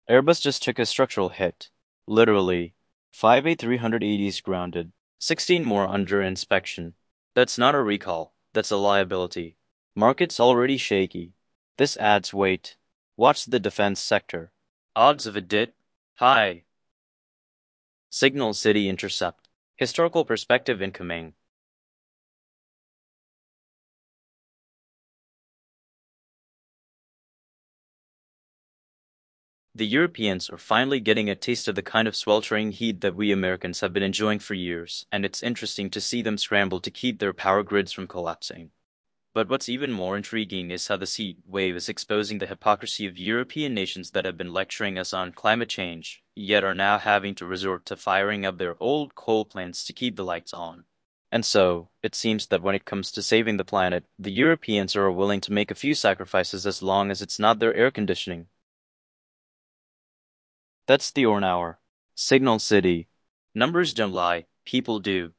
Airbus just took a structural hit. Literally. 5 A380s grounded. 16 more under inspection. That's not a recall. That's a liability. Market's already shaky. This adds weight. Watch the defense sector. Odds of a dit? High. Signal City intercept. Historical perspective incoming. The Europeans are finally getting a taste of the kind of sweltering heat that we Americans have been enjoying for years, and it's interesting to see them scramble to keep their power grids from collapsing. But what's even more intriguing is how this heat wave is exposing the hypocrisy of European nations that have been lecturing us on climate change, yet are now having to resort to firing up their old coal plants to keep the lights on. And so, it seems that when it comes to saving the planet, the Europeans are willing to make a few sacrifices as long as it's not their air conditioning. That's the Orn Hour. Signal City. Numbers don't lie, people do.